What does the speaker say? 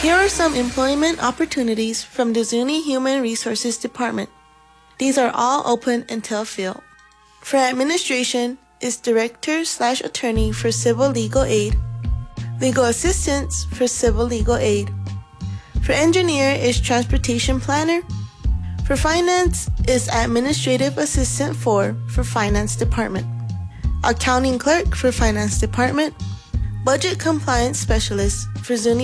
Here are some employment opportunities from the Zuni Human Resources Department. These are all open until filled. For administration is Director/Attorney for Civil Legal Aid, Legal Assistance for Civil Legal Aid. For engineer is Transportation Planner. For finance is Administrative Assistant for Finance Department. Accounting Clerk for Finance Department. Budget Compliance Specialist for Zuni